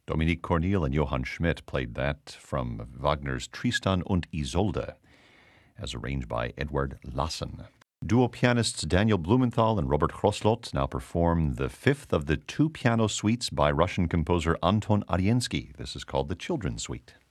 Dominique Cornel and Johann Schmidt played that from Wagner's Tristan und Isolde, as arranged by Edward Lassen. Duo pianists Daniel Blumenthal and Robert Hroslot now perform the fifth of the two piano suites by Russian composer Anton Ariensky. This is called the Children's Suite.